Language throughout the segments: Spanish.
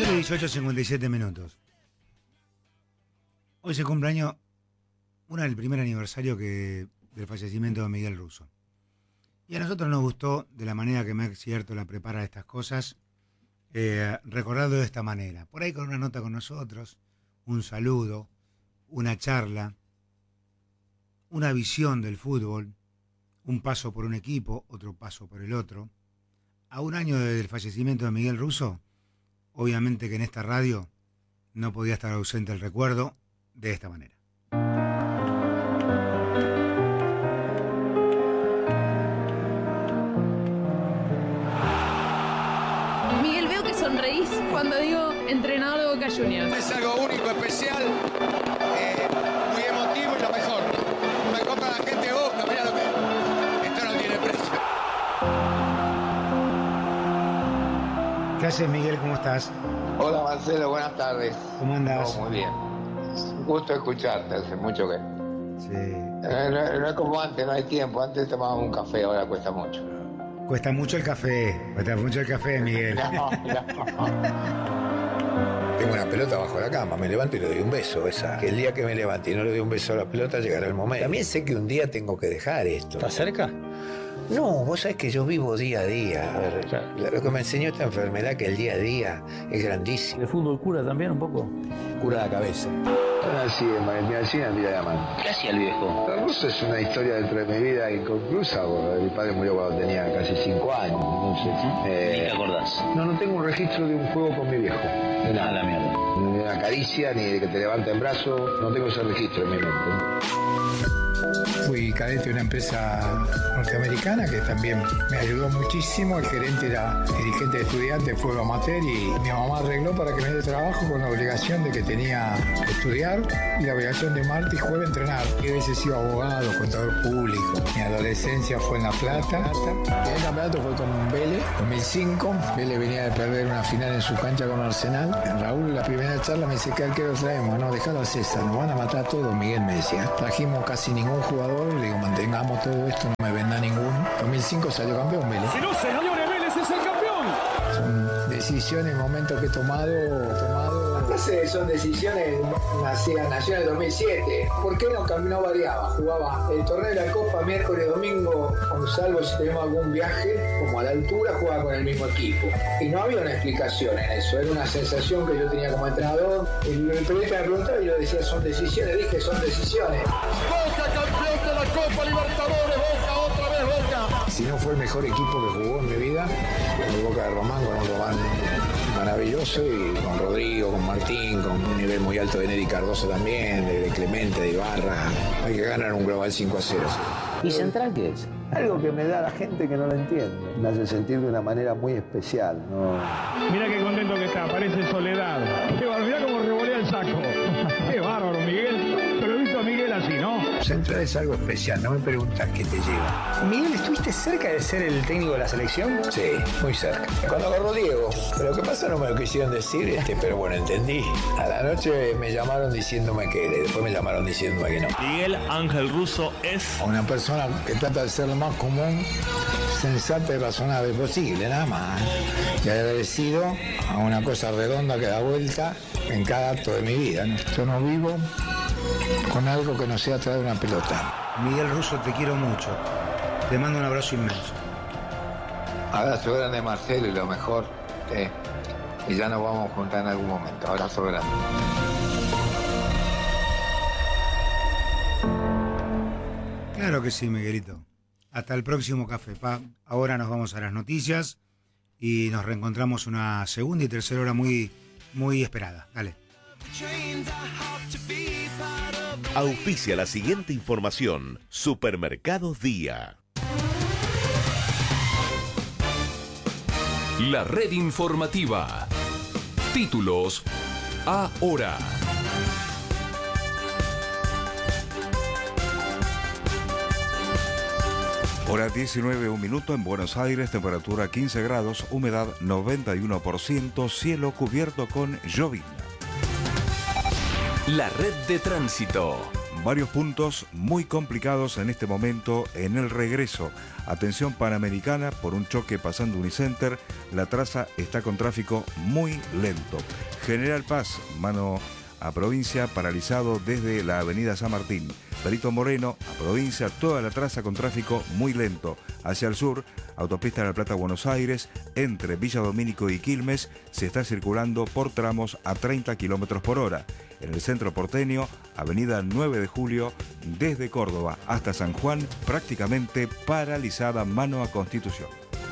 18:57. Hoy se cumple año, el primer aniversario del fallecimiento de Miguel Russo. Y a nosotros nos gustó, de la manera que Max Cierto la prepara estas cosas, recordarlo de esta manera. Por ahí con una nota con nosotros, un saludo, una charla, una visión del fútbol, un paso por un equipo, otro paso por el otro. A un año del fallecimiento de Miguel Russo, obviamente que en esta radio no podía estar ausente el recuerdo de esta manera. Miguel, veo que sonreís cuando digo entrenador de Boca Juniors. Es algo único, especial, muy emotivo y lo mejor. Me compra la gente de Boca, mirá lo que... Esto no tiene precio. ¿Qué haces, Miguel? ¿Cómo estás? Hola Marcelo, buenas tardes. ¿Cómo andas? Muy bien. Un gusto escucharte, hace mucho que... Sí. No es como antes, no hay tiempo. Antes tomábamos un café, ahora cuesta mucho. Cuesta mucho el café, Miguel. No. Tengo una pelota bajo la cama, me levanto y le doy un beso. Que el día que me levante y no le doy un beso a la pelota llegará el momento. También sé que un día tengo que dejar esto. ¿Estás cerca? No, vos sabés que yo vivo día a día. A ver, Claro. lo que me enseñó esta enfermedad, que el día a día es grandísimo. ¿El fútbol cura también un poco? Cura la cabeza. Así es, Valentina Alsina, mira la mano. ¿Qué hacía el viejo? El ruso es una historia dentro de mi vida inconclusa, porque mi padre murió cuando tenía casi 5 años. ¿Ni te acordás? No tengo un registro de un juego con mi viejo. De Ah, nada. la mierda. Ni de una caricia, ni de que te levanta el brazo. No tengo ese registro en mi mente. Fui cadete de una empresa norteamericana que también me ayudó muchísimo. El gerente era dirigente de estudiantes, fue amateur, y mi mamá arregló para que me dé trabajo con la obligación de que tenía que estudiar y la obligación de martes y jueves entrenar. Y a veces iba abogado, contador público. Mi adolescencia fue en La Plata. El campeonato fue con Vélez, 2005. Vélez venía de perder una final en su cancha con Arsenal. Raúl, la primera charla, me dice: ¿qué arquero traemos? No, dejalo a César, nos van a matar a todos, Miguel me decía. Trajimos casi ningún jugador, le digo, mantengamos todo esto, no me venda ninguno. 2005 salió campeón Vélez. Si no, señores, Vélez es el campeón. Son decisiones, momentos que he tomado. Son decisiones, nació en el 2007. ¿Por qué no variaba? Jugaba el torneo de la Copa miércoles, domingo, salvo si tenemos algún viaje, como a la altura, jugaba con el mismo equipo. Y no había una explicación en eso, era una sensación que yo tenía como entrenador. El periodista me preguntaba y yo decía: son decisiones, dije, son decisiones. Boca campeón de la Copa Libertadores, Boca, otra vez Boca. Si no fue el mejor equipo que jugó en mi vida, el Boca de Román, con un Román maravilloso, y con Rodrigo, con Martín, con un nivel muy alto de Neri Cardoso también, de Clemente, de Ibarra. Hay que ganar un global 5-0. ¿Y Central qué es? Algo que me da la gente que no lo entiende. Me hace sentir de una manera muy especial, ¿no? Mira qué contento que está, parece Soledad. Mirá cómo revolea el saco. Qué bárbaro, Miguel. Pero he visto a Miguel así, ¿no? Central es algo especial, no me preguntas qué te lleva. Miguel, ¿estuviste cerca de ser el técnico de la selección? Sí, muy cerca. Cuando agarró Diego, pero qué pasó no me lo quisieron decir, pero bueno, entendí. A la noche me llamaron diciéndome que, después me llamaron diciéndome que no. Miguel Ángel Russo es Una persona que trata de ser lo más común, sensata y razonable posible, nada más. Y agradecido a una cosa redonda que da vuelta en cada acto de mi vida, ¿no? Yo no vivo con algo que no sea traer una pelota. Miguel Russo, te quiero mucho. Te mando un abrazo inmenso. Abrazo grande, Marcelo, y lo mejor. Y ya nos vamos a juntar en algún momento. Abrazo grande. Claro que sí, Miguelito. Hasta el próximo Café Pa. Ahora nos vamos a las noticias y nos reencontramos una segunda y tercera hora muy, muy esperada. Dale. Auspicia la siguiente información. Supermercados Día. La red informativa. Títulos ahora. Hora 19, un minuto en Buenos Aires, temperatura 15 grados, humedad 91%, cielo cubierto con llovizna. La red de tránsito. varios puntos muy complicados en este momento en el regreso. Atención Panamericana, por un choque pasando Unicenter, la traza está con tráfico muy lento. General Paz, mano a provincia, paralizado desde la avenida San Martín. Perito Moreno, a provincia, toda la traza con tráfico muy lento. Hacia el sur, autopista de La Plata, Buenos Aires, entre Villa Domínico y Quilmes, se está circulando por tramos a 30 km por hora. En el centro porteño, avenida 9 de Julio, desde Córdoba hasta San Juan, prácticamente paralizada mano a Constitución.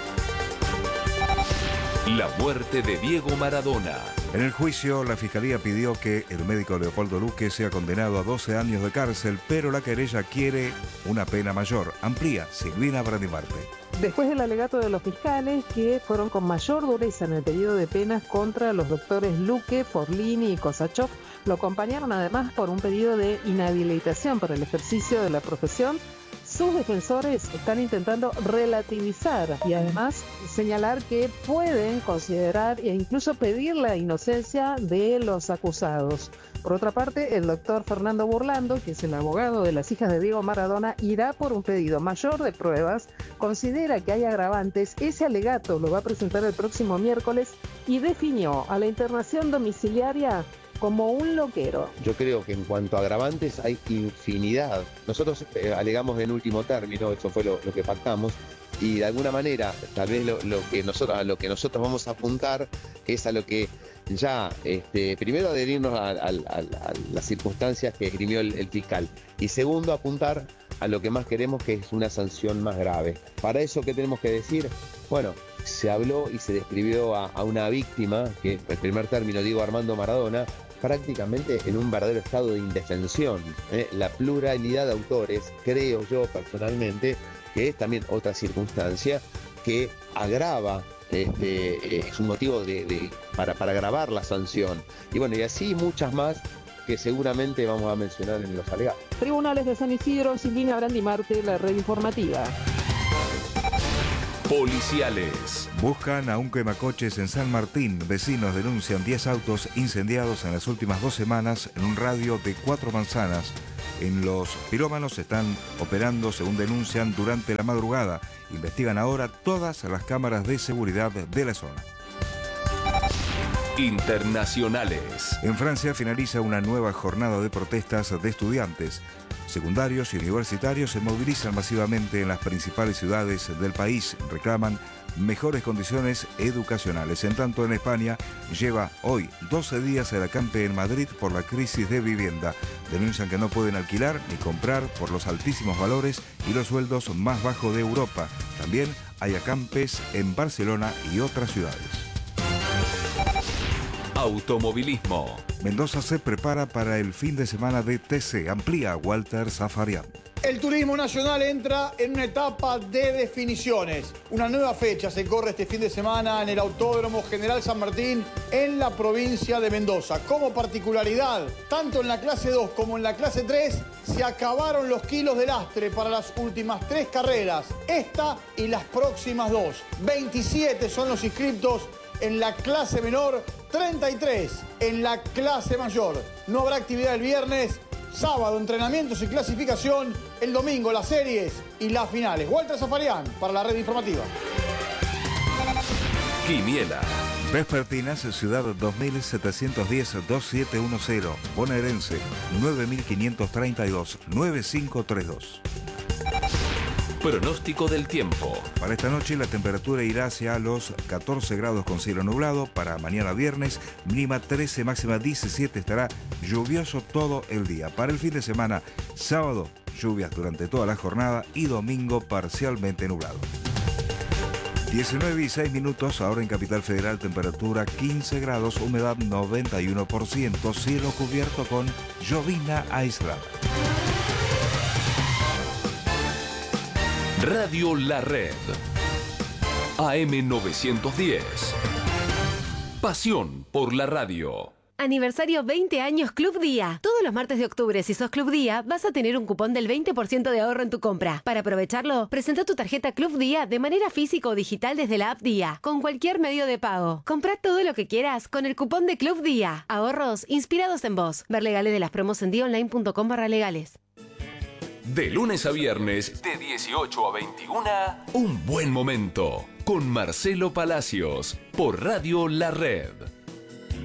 La muerte de Diego Maradona. En el juicio, la Fiscalía pidió que el médico Leopoldo Luque sea condenado a 12 años de cárcel, pero la querella quiere una pena mayor. Amplía Silvina Brandimarte. Después del alegato de los fiscales, que fueron con mayor dureza en el pedido de penas contra los doctores Luque, Forlini y Kosachov, lo acompañaron además por un pedido de inhabilitación para el ejercicio de la profesión. Sus defensores están intentando relativizar y además señalar que pueden considerar e incluso pedir la inocencia de los acusados. Por otra parte, el doctor Fernando Burlando, que es el abogado de las hijas de Diego Maradona, irá por un pedido mayor de pruebas, considera que hay agravantes, ese alegato lo va a presentar el próximo miércoles y definió a la internación domiciliaria como un loquero. Yo creo que en cuanto a agravantes hay infinidad. Nosotros alegamos en último término, eso fue lo que pactamos, y de alguna manera tal vez a lo que nosotros vamos a apuntar, que es a lo que ya, primero adherirnos a las circunstancias que esgrimió el fiscal, y segundo apuntar a lo que más queremos, que es una sanción más grave. Para eso, ¿qué tenemos que decir? Bueno, se habló y se describió a una víctima, que en primer término Diego Armando Maradona, prácticamente en un verdadero estado de indefensión. La pluralidad de autores, creo yo personalmente, que es también otra circunstancia que agrava, es un motivo para agravar la sanción. Y bueno, y así muchas más que seguramente vamos a mencionar en los alegatos. Tribunales de San Isidro, Silvina Brandimarte, la red informativa. Policiales. Buscan a un quemacoches en San Martín. Vecinos denuncian 10 autos incendiados en las últimas 2 semanas en un radio de 4 manzanas. En los pirómanos están operando, según denuncian, durante la madrugada. Investigan ahora todas las cámaras de seguridad de la zona. Internacionales. En Francia finaliza una nueva jornada de protestas de estudiantes. Secundarios y universitarios se movilizan masivamente en las principales ciudades del país. Reclaman mejores condiciones educacionales. En tanto, en España lleva hoy 12 días el acampe en Madrid por la crisis de vivienda. Denuncian que no pueden alquilar ni comprar por los altísimos valores y los sueldos más bajos de Europa. También hay acampes en Barcelona y otras ciudades. Automovilismo. Mendoza se prepara para el fin de semana de TC. Amplía Walter Zafarian. El turismo nacional entra en una etapa de definiciones. Una nueva fecha se corre este fin de semana en el Autódromo General San Martín en la provincia de Mendoza. Como particularidad, tanto en la clase 2 como en la clase 3 se acabaron los kilos de lastre para las últimas 3 carreras. Esta y las próximas 2. 27 son los inscriptos en la clase menor, 33 en la clase mayor. No habrá actividad el viernes. Sábado, entrenamientos y clasificación. El domingo, las series y las finales. Walter Zafarian para la red informativa. Quiniela. Vespertinas, Ciudad 2710-2710. Bonaerense, 9532-9532. Pronóstico del tiempo. Para esta noche la temperatura irá hacia los 14 grados con cielo nublado. Para mañana viernes, mínima 13, máxima 17. Estará lluvioso todo el día. Para el fin de semana, sábado, lluvias durante toda la jornada y domingo parcialmente nublado. 19:06, ahora en Capital Federal, temperatura 15 grados, humedad 91%, cielo cubierto con llovizna aislada. Radio La Red. AM 910. Pasión por la radio. Aniversario 20 años Club Día. Todos los martes de octubre, si sos Club Día, vas a tener un cupón del 20% de ahorro en tu compra. Para aprovecharlo, presenta tu tarjeta Club Día de manera física o digital desde la app Día, con cualquier medio de pago. Comprá todo lo que quieras con el cupón de Club Día. Ahorros inspirados en vos. Ver legales de las promos en diaonline.com/legales. De lunes a viernes, de 18 a 21, Un Buen Momento, con Marcelo Palacios, por Radio La Red.